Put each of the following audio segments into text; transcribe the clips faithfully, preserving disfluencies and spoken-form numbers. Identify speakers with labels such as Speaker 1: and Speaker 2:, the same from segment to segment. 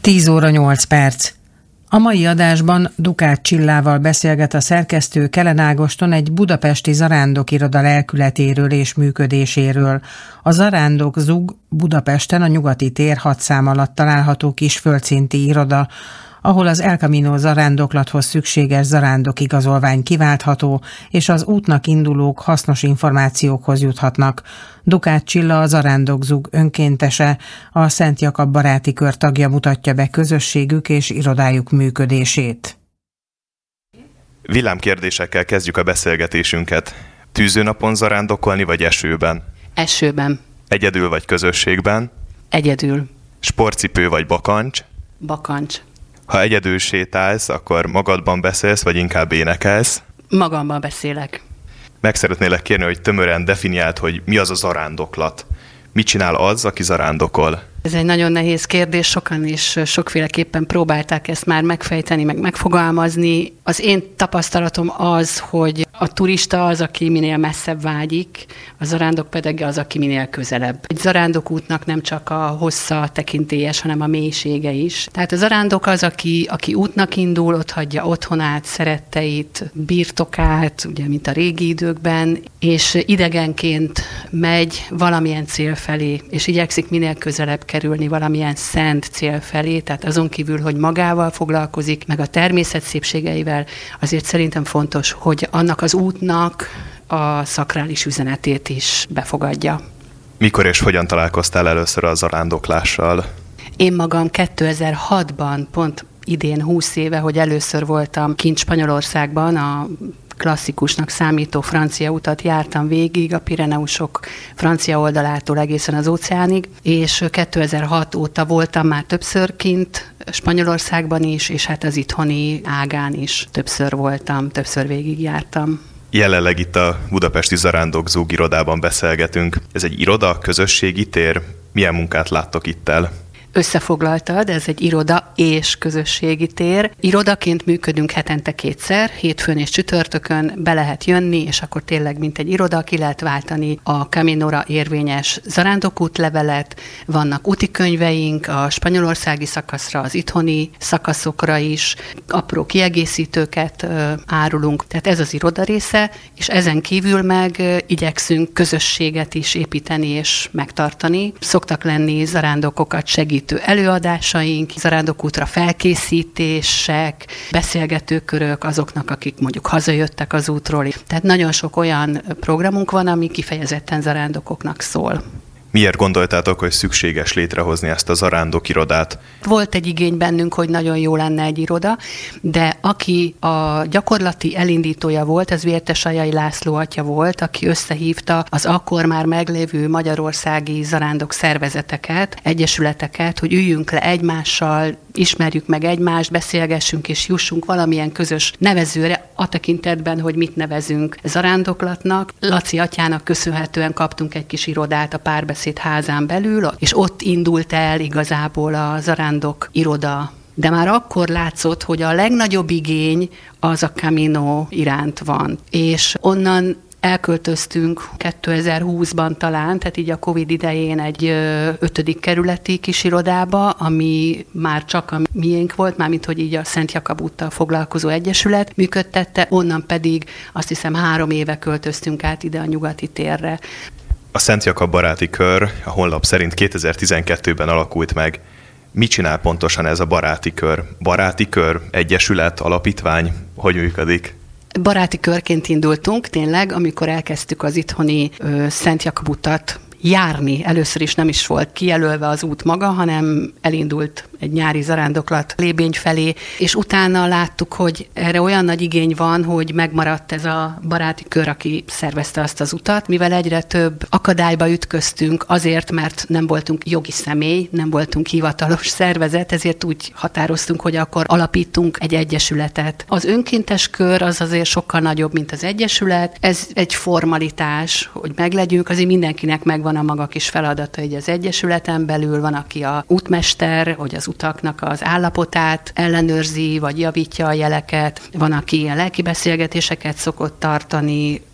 Speaker 1: tíz óra nyolc perc. A mai adásban Dukács Csillával beszélget a szerkesztő Kelen Ágoston egy budapesti zarándokiroda lelkületéről és működéséről. A Zarándok Zug Budapesten a Nyugati tér hat szám alatt található kis földszinti iroda, ahol az El Camino zarándoklathoz szükséges zarándokigazolvány kiváltható, és az útnak indulók hasznos információkhoz juthatnak. Dukács Csilla, a Zarándok Zug önkéntese, a Szent Jakab baráti kör tagja mutatja be közösségük és irodájuk működését.
Speaker 2: Villámkérdésekkel kezdjük a beszélgetésünket. Tűzőnapon zarándokolni vagy esőben?
Speaker 3: Esőben.
Speaker 2: Egyedül vagy közösségben?
Speaker 3: Egyedül.
Speaker 2: Sportcipő vagy bakancs?
Speaker 3: Bakancs.
Speaker 2: Ha egyedül sétálsz, akkor magadban beszélsz, vagy inkább énekelsz?
Speaker 3: Magamban beszélek.
Speaker 2: Meg szeretnélek kérni, hogy tömören definiáld, hogy mi az a zarándoklat. Mit csinál az, aki zarándokol?
Speaker 3: Ez egy nagyon nehéz kérdés, sokan is sokféleképpen próbálták ezt már megfejteni, meg megfogalmazni. Az én tapasztalatom az, hogy a turista az, aki minél messzebb vágyik, a zarándok pedig az, aki minél közelebb. Egy zarándokútnak nem csak a hossza tekintélyes, hanem a mélysége is. Tehát a zarándok az, aki, aki útnak indul, ott hagyja otthonát, szeretteit, birtokát, ugye, mint a régi időkben, és idegenként megy valamilyen cél felé, és igyekszik minél közelebb kerülni valamilyen szent cél felé, tehát azon kívül, hogy magával foglalkozik, meg a természet szépségeivel, azért szerintem fontos, hogy annak az útnak a szakrális üzenetét is befogadja.
Speaker 2: Mikor és hogyan találkoztál először a zarándoklással?
Speaker 3: Én magam kétezer-hatban, pont idén húsz éve, hogy először voltam kint Spanyolországban, a klasszikusnak számító francia utat jártam végig, a Pireneusok francia oldalától egészen az óceánig, és kétezer-hat óta voltam már többször kint Spanyolországban is, és hát az itthoni ágán is többször voltam, többször végig jártam.
Speaker 2: Jelenleg itt a budapesti Zarándok Zug irodában beszélgetünk. Ez egy iroda, közösségi tér. Milyen munkát láttok itt el?
Speaker 3: Összefoglaltad, ez egy iroda és közösségi tér. Irodaként működünk hetente kétszer, hétfőn és csütörtökön be lehet jönni, és akkor tényleg, mint egy iroda, ki lehet váltani a Caminóra érvényes zarándokútlevelet, vannak útikönyveink a spanyolországi szakaszra, az itthoni szakaszokra is, apró kiegészítőket ö, árulunk, tehát ez az iroda része, és ezen kívül meg ö, igyekszünk közösséget is építeni és megtartani. Szoktak lenni zarándokokat segítő előadásaink, zarándokútra felkészítések, beszélgetőkörök azoknak, akik mondjuk hazajöttek az útról. Tehát nagyon sok olyan programunk van, ami kifejezetten zarándokoknak szól.
Speaker 2: Miért gondoltátok, hogy szükséges létrehozni ezt a zarándokirodát?
Speaker 3: Volt egy igény bennünk, hogy nagyon jó lenne egy iroda, de aki a gyakorlati elindítója volt, ez Vértesajai László atya volt, aki összehívta az akkor már meglévő magyarországi zarándok szervezeteket, egyesületeket, hogy üljünk le egymással, ismerjük meg egymást, beszélgessünk és jussunk valamilyen közös nevezőre a tekintetben, hogy mit nevezünk zarándoklatnak. Laci atyának köszönhetően kaptunk egy kis irodát a Párbeszéd házán belül, és ott indult el igazából a zarándok iroda. De már akkor látszott, hogy a legnagyobb igény az a Camino iránt van. És onnan elköltöztünk kétezer-húszban talán, tehát így a Covid idején egy ötödik kerületi kisirodába, ami már csak a miénk volt, mármint hogy így a Szent Jakab úttal foglalkozó egyesület működtette, onnan pedig azt hiszem három éve költöztünk át ide a Nyugati térre.
Speaker 2: A Szent Jakab baráti kör a honlap szerint kétezer-tizenkettőben alakult meg. Mit csinál pontosan ez a baráti kör? Baráti kör, egyesület, alapítvány, hogy működik?
Speaker 3: Baráti körként indultunk, tényleg, amikor elkezdtük az itthoni ö, Szent Jakab utat járni. Először is nem is volt kijelölve az út maga, hanem elindult egy nyári zarándoklat Lébény felé, és utána láttuk, hogy erre olyan nagy igény van, hogy megmaradt ez a baráti kör, aki szervezte azt az utat, mivel egyre több akadályba ütköztünk azért, mert nem voltunk jogi személy, nem voltunk hivatalos szervezet, ezért úgy határoztunk, hogy akkor alapítunk egy egyesületet. Az önkéntes kör az azért sokkal nagyobb, mint az egyesület. Ez egy formalitás, hogy meglegyünk, azért mindenkinek megvan a maga kis feladata, hogy az egyesületen belül van, aki a útmester, hogy az utaknak az állapotát ellenőrzi, vagy javítja a jeleket. Van, aki ilyen lelki beszélgetéseket szokott tartani,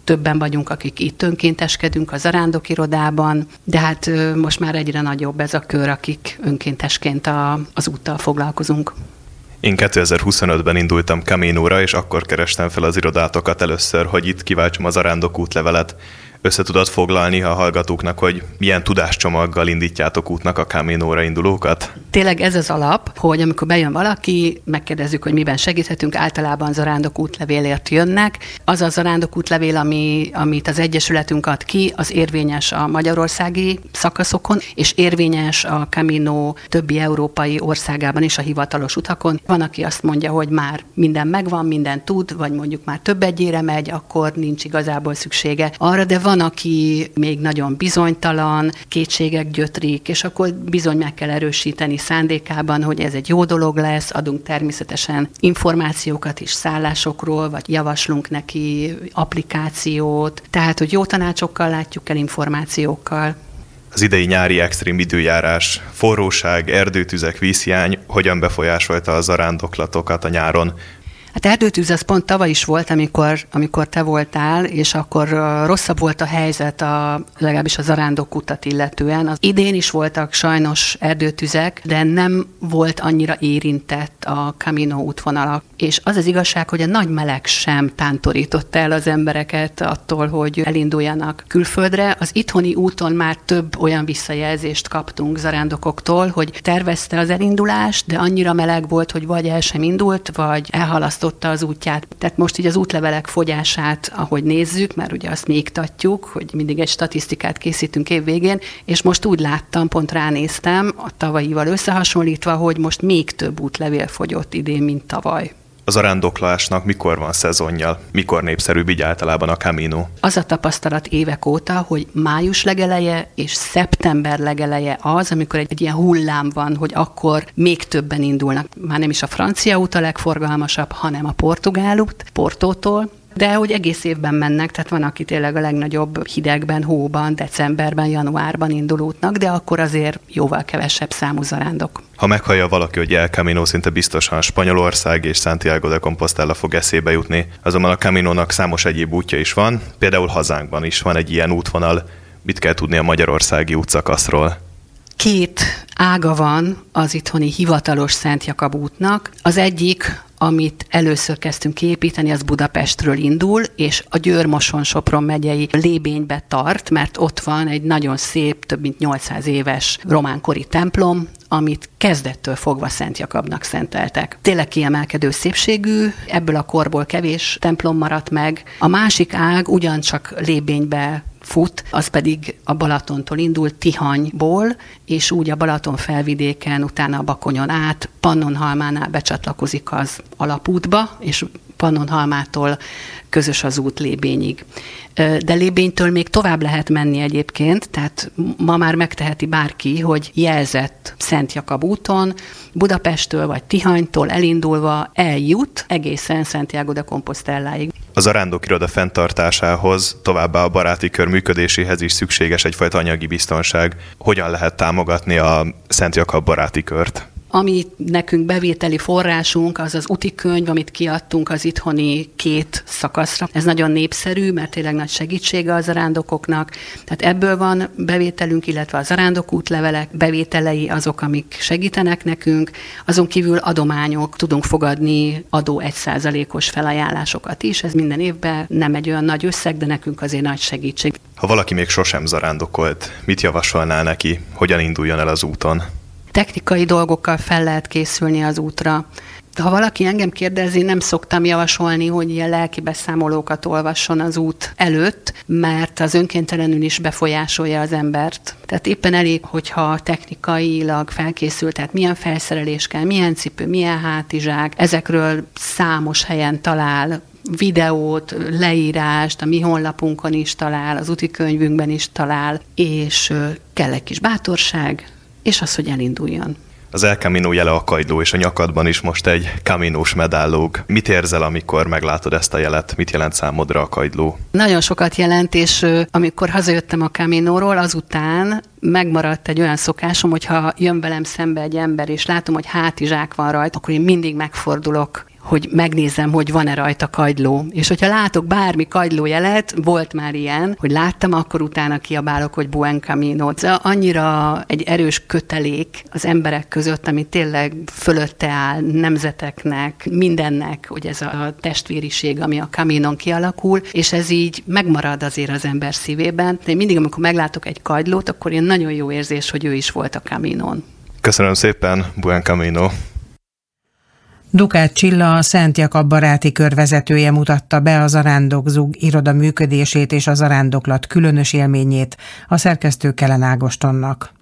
Speaker 3: többen vagyunk, akik itt önkénteskedünk a zarándokirodában, de hát most már egyre nagyobb ez a kör, akik önkéntesként a, az úttal foglalkozunk.
Speaker 2: Én kétezer-huszonötben indultam Caminóra, és akkor kerestem fel az irodátokat először, hogy itt kiváltsam a zarándok útlevelet. Össze tudod foglalni a hallgatóknak, hogy milyen tudáscsomaggal indítjátok útnak a Caminóra indulókat?
Speaker 3: Tényleg ez az alap, hogy amikor bejön valaki, megkérdezzük, hogy miben segíthetünk, általában zarándok útlevélért jönnek. Az a zarándok útlevél, ami, amit az Egyesületünk ad ki, az érvényes a magyarországi szakaszokon, és érvényes a Camino többi európai országában is a hivatalos utakon. Van, aki azt mondja, hogy már minden megvan, minden tud, vagy mondjuk már több egyére megy, akkor nincs igazából szüksége arra, de van, aki még nagyon bizonytalan, kétségek gyötrik, és akkor bizony meg kell erősíteni szándékában, hogy ez egy jó dolog lesz, adunk természetesen információkat is szállásokról, vagy javaslunk neki applikációt, tehát, hogy jó tanácsokkal látjuk el, információkkal.
Speaker 2: Az idei nyári extrém időjárás, forróság, erdőtüzek, vízhiány hogyan befolyásolta a zarándoklatokat a nyáron?
Speaker 3: Hát erdőtűz az pont tavaly is volt, amikor, amikor te voltál, és akkor rosszabb volt a helyzet, a, legalábbis a zarándokutat illetően. Az idén is voltak sajnos erdőtüzek, de nem volt annyira érintett a Camino útvonalak. És az az igazság, hogy a nagy meleg sem tántorította el az embereket attól, hogy elinduljanak külföldre. Az itthoni úton már több olyan visszajelzést kaptunk zarándokoktól, hogy tervezte az elindulást, de annyira meleg volt, hogy vagy el sem indult, vagy elhalasztotta az útját. Tehát most így az útlevelek fogyását, ahogy nézzük, mert ugye azt még-tatjuk, hogy mindig egy statisztikát készítünk évvégén, és most úgy láttam, pont ránéztem a tavalyival összehasonlítva, hogy most még több útlevél fogyott idén, mint tavaly.
Speaker 2: A zarándoklásnak mikor van szezonja? Mikor népszerűbb így általában a Camino?
Speaker 3: Az a tapasztalat évek óta, hogy május legeleje és szeptember legeleje az, amikor egy, egy ilyen hullám van, hogy akkor még többen indulnak. Már nem is a francia út a legforgalmasabb, hanem a portugál út, Portótól. De hogy egész évben mennek, tehát van, aki tényleg a legnagyobb hidegben, hóban, decemberben, januárban indul útnak, de akkor azért jóval kevesebb számú zarándok.
Speaker 2: Ha meghallja valaki, hogy El Camino, szinte biztosan Spanyolország és Santiago de Compostela fog eszébe jutni. Azonban a Caminónak számos egyéb útja is van, például hazánkban is van egy ilyen útvonal. Mit kell tudni a magyarországi útszakaszról?
Speaker 3: Két ága van az itthoni hivatalos Szent Jakab útnak. Az egyik, amit először kezdtünk kiépíteni, az Budapestről indul, és a Győr-Moson-Sopron megyei Lébénybe tart, mert ott van egy nagyon szép, több mint nyolcszáz éves románkori templom, amit kezdettől fogva Szent Jakabnak szenteltek. Tényleg kiemelkedő szépségű, ebből a korból kevés templom maradt meg. A másik ág ugyancsak Lébénybe fut, az pedig a Balatontól indul, Tihanyból, és úgy a Balaton felvidéken, utána a Bakonyon át, Pannonhalmánál becsatlakozik az alapútba, és Pannonhalmától közös az út Lébényig. De Lébénytől még tovább lehet menni egyébként, tehát ma már megteheti bárki, hogy jelzett Szent Jakab úton, Budapesttől vagy Tihanytól elindulva eljut egészen Santiago de Composteláig.
Speaker 2: A zarándokiroda fenntartásához, továbbá a baráti kör működéséhez is szükséges egyfajta anyagi biztonság. Hogyan lehet támogatni a Szent Jakab baráti kört?
Speaker 3: Ami nekünk bevételi forrásunk, az az úti könyv, amit kiadtunk az itthoni két szakaszra. Ez nagyon népszerű, mert tényleg nagy segítsége a zarándokoknak. Tehát ebből van bevételünk, illetve a zarándok útlevelek bevételei azok, amik segítenek nekünk. Azon kívül adományok, tudunk fogadni adó egy százalékos felajánlásokat is. Ez minden évben nem egy olyan nagy összeg, de nekünk azért nagy segítség.
Speaker 2: Ha valaki még sosem zarándokolt, mit javasolnál neki, hogyan induljon el az úton?
Speaker 3: Technikai dolgokkal fel lehet készülni az útra. Ha valaki engem kérdezi, nem szoktam javasolni, hogy ilyen lelki beszámolókat olvasson az út előtt, mert az önkéntelenül is befolyásolja az embert. Tehát éppen elég, hogyha technikailag felkészült, tehát milyen felszerelés kell, milyen cipő, milyen hátizsák, ezekről számos helyen talál videót, leírást, a mi honlapunkon is talál, az úti könyvünkben is talál, és kell egy kis bátorság, és az, hogy elinduljon.
Speaker 2: Az El Camino jele a kagyló, és a nyakadban is most egy Caminós medál lóg. Mit érzel, amikor meglátod ezt a jelet? Mit jelent számodra a kagyló?
Speaker 3: Nagyon sokat jelent, és amikor hazajöttem a Caminóról, azután megmaradt egy olyan szokásom, hogyha jön velem szembe egy ember, és látom, hogy hátizsák van rajta, akkor én mindig megfordulok, hogy megnézzem, hogy van-e rajta kagyló. És hogyha látok bármi kagylójelet, volt már ilyen, hogy láttam, akkor utána kiabálok, hogy Buen Camino. Ez annyira egy erős kötelék az emberek között, ami tényleg fölötte áll nemzeteknek, mindennek, hogy ez a testvériség, ami a Caminon kialakul, és ez így megmarad azért az ember szívében. Én mindig, amikor meglátok egy kagylót, akkor ilyen nagyon jó érzés, hogy ő is volt a Caminon.
Speaker 2: Köszönöm szépen, Buen Camino.
Speaker 1: Dukács Csilla, a Szent Jakab baráti kör vezetője mutatta be a Zarándok-Zug iroda működését és a zarándoklat különös élményét a szerkesztő Kelen Ágostonnak.